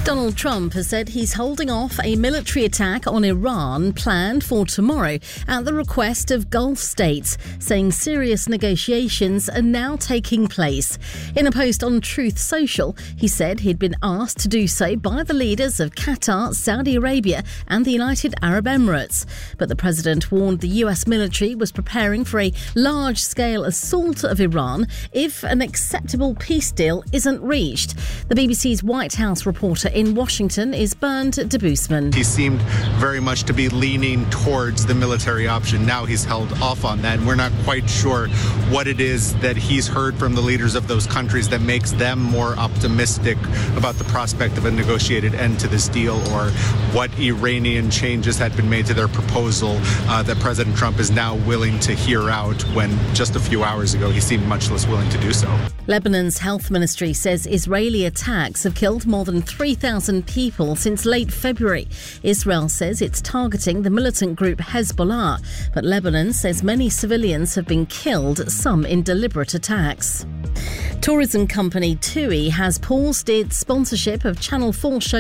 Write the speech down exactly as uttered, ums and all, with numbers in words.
Donald Trump has said he's holding off a military attack on Iran planned for tomorrow at the request of Gulf states, saying serious negotiations are now taking place. In a post on Truth Social, he said he'd been asked to do so by the leaders of Qatar, Saudi Arabia and the United Arab Emirates. But the president warned the U S military was preparing for a large-scale assault of Iran if an acceptable peace deal isn't reached. The B B C's White House reporter in Washington is Bernd Debusman. He seemed very much to be leaning towards the military option. Now he's held off on that, and we're not quite sure what it is that he's heard from the leaders of those countries that makes them more optimistic about the prospect of a negotiated end to this deal, or what Iranian changes had been made to their proposal uh, that President Trump is now willing to hear out, when just a few hours ago he seemed much less willing to do so. Lebanon's health ministry says Israeli attacks have killed more than three thousand people since late February. Israel says it's targeting the militant group Hezbollah, but Lebanon says many civilians have been killed, some in deliberate attacks. Tourism company TUI has paused its sponsorship of Channel four show